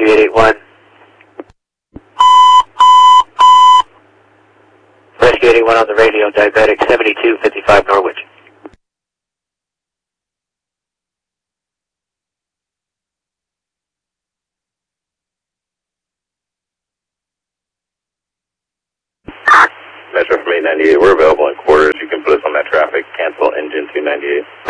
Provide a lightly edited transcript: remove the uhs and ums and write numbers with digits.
Rescue 881. Rescue 881 on the radio, diabetic 7255 Norwich. Metro from 898, we're available in quarters. You can put us on that traffic. Cancel engine 298.